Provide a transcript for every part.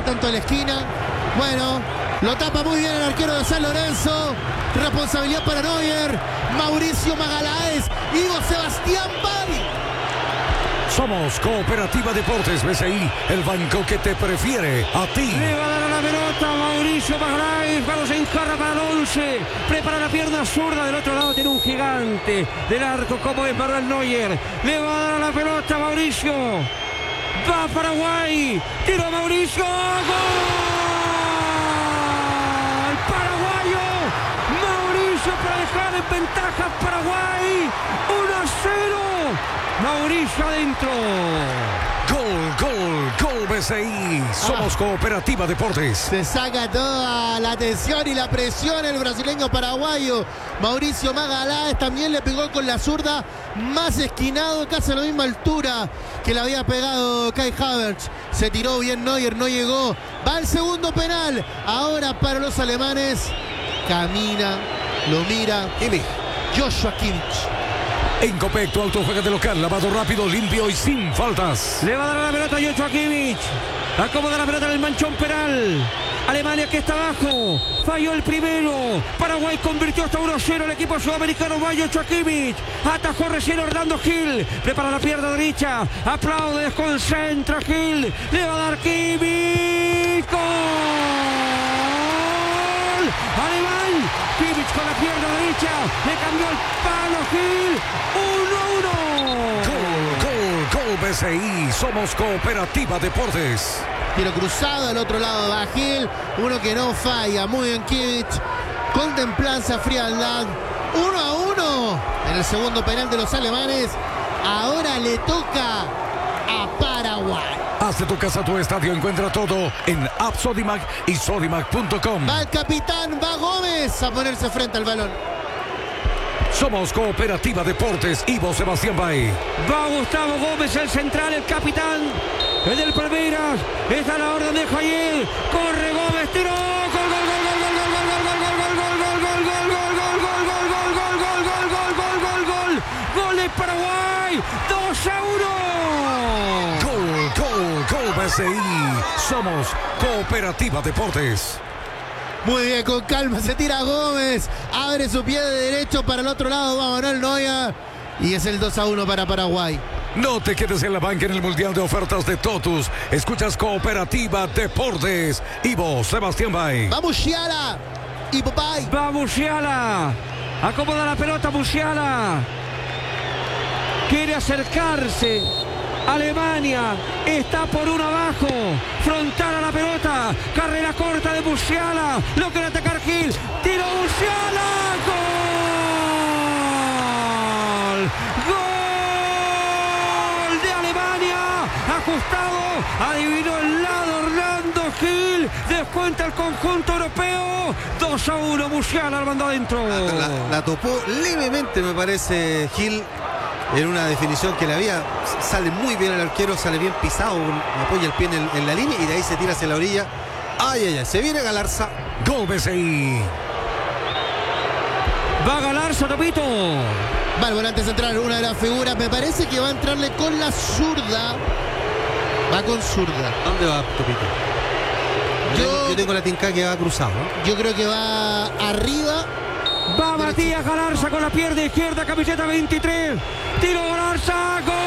tanto a la esquina. Bueno, lo tapa muy bien el arquero de San Lorenzo. Responsabilidad para Neuer, Mauricio Magaláes, Ivo Sebastián Bay. Somos Cooperativa Deportes BCI, el banco que te prefiere a ti. Le va a dar a la pelota Mauricio Magaláes. Vamos, encarga para el 11. Prepara la pierna zurda. Del otro lado tiene un gigante del arco como es Manuel Neuer. Le va a dar a la pelota Mauricio. Va Paraguay. Tiro Mauricio. ¡Gol! Paraguayo. Mauricio para dejar en ventaja a Paraguay. 1-0. Mauricio adentro. Gol BCI. Somos Cooperativa Deportes. Se saca toda la tensión y la presión el brasileño paraguayo. Mauricio Magaláes también le pegó con la zurda, más esquinado, casi a la misma altura que le había pegado Kai Havertz. Se tiró bien Neuer, no llegó. Va el segundo penal. Ahora para los alemanes. Camina, lo mira. Joshua Kimmich. En Copec, tu auto juega de local, lavado rápido, limpio y sin faltas. Le va a dar la pelota a Joshua Kimmich. Acomoda la pelota en el manchón penal. Alemania que está abajo. Falló el primero. Paraguay convirtió hasta 1-0 el equipo sudamericano. Va Joshua Kimmich. Atajó recién Orlando Gil. Prepara la pierna derecha. Aplaude, desconcentra Gil. Le va a dar Kimmich. ¡Gol! Alemán. Kimmich con la pierna derecha. Le cambió el palo Gil. 1-1. Gol BCI. Somos Cooperativa Deportes. Tiro cruzado, al otro lado va Gil. Uno que no falla. Muy bien Kimmich. Con templanza, frialdad. 1-1 en el segundo penal de los alemanes. Ahora le toca a Paraguay. Haz de tu casa tu estadio. Encuentra todo en App Sodimac y Sodimac.com. Va el capitán, va Gómez a ponerse frente al balón. Somos Cooperativa Deportes. Ivo Sebastián Bay. Va Gustavo Gómez, el central, el capitán. El del Palmeiras. Está la orden de Jair. Corre Gómez, tiró. Gol, gol, gol, gol, gol, gol, gol, gol, gol, gol. Gol de Paraguay. 2-1. Gol BCI. Somos Cooperativa Deportes. Muy bien, con calma se tira Gómez. Abre su pie de derecho para el otro lado. Va Manuel Neuer. Y es el 2-1 para Paraguay. No te quedes en la banca en el Mundial de Ofertas de Totus. Escuchas Cooperativa Deportes. Ivo Sebastián Bay. Va Musiala. Y Popay. Va Musiala. Acomoda la pelota Musiala. Quiere acercarse. Alemania está por uno abajo. Frontal a la pelota. Carrera corta de Musiala. Lo quiere atacar Gil. Tiro Musiala. Gol. Gol de Alemania. Ajustado. Adivinó el lado Orlando Gil. Descuenta el conjunto europeo. 2-1. Musiala al mando adentro. La topó levemente, me parece, Gil. En una definición que le había, sale muy bien el arquero, sale bien pisado, apoya el pie en la línea y de ahí se tira hacia la orilla. Ay, se viene Galarza. Gol BCI. Va Galarza, Topito. Va el volante central, una de las figuras. Me parece que va a entrarle con la zurda. Va con zurda. ¿Dónde va, Topito? Yo tengo la tinca que va cruzado, ¿no? Yo creo que va arriba. Va Matías Galarza con la pierna izquierda, camiseta 23. Tiro Galarza, gol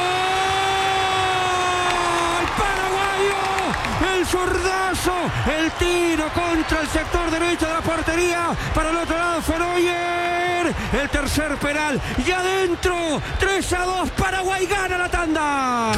paraguayo. El zurdazo, el tiro contra el sector derecho de la portería. Para el otro lado fue Neuer. El tercer penal y adentro. 3-2. Paraguay gana la tanda.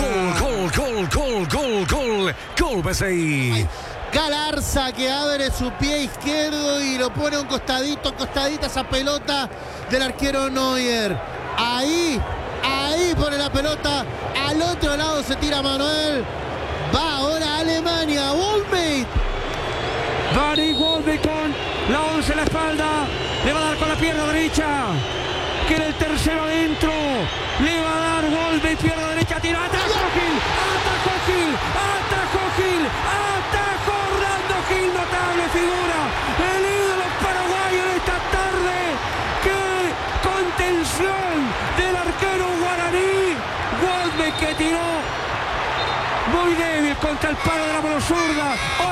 Gol BCI. Galarza que abre su pie izquierdo y lo pone un costadita esa pelota del arquero Neuer. Ahí pone la pelota. Al otro lado se tira Manuel. Va ahora Alemania. Wolmeit. Dani Wolmeit con la 11 en la espalda. Le va a dar con la pierna derecha. Quiere el tercero adentro. Le va a dar Wolmeit, pierna derecha. Tira. Atajó Gil. Atajó Gil.